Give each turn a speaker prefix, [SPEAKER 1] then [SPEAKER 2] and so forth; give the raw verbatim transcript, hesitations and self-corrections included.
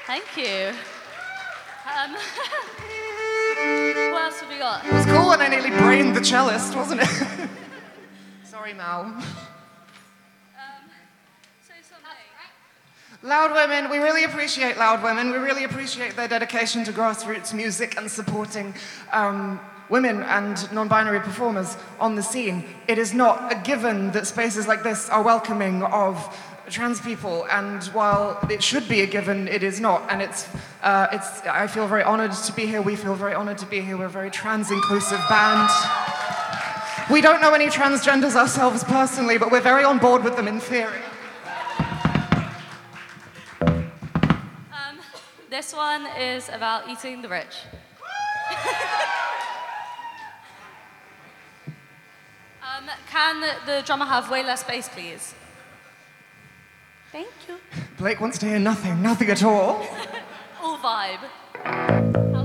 [SPEAKER 1] Thank you. Um, what else have we got?
[SPEAKER 2] It was cool when I nearly brained the cellist, wasn't it? Sorry, Mal.
[SPEAKER 1] Um, say something.
[SPEAKER 2] Loud Women, we really appreciate Loud Women. We really appreciate their dedication to grassroots music and supporting um, women and non-binary performers on the scene. It is not a given that spaces like this are welcoming of trans people, and while it should be a given, it is not. And it's, uh, it's. I feel very honored to be here. We feel very honored to be here. We're a very trans-inclusive band. We don't know any transgenders ourselves personally, but we're very on board with them in theory.
[SPEAKER 1] Um, this one is about eating the rich. um, can the drummer have way less bass, please? Thank you.
[SPEAKER 2] Blake wants to hear nothing, nothing at all.
[SPEAKER 1] All vibe. How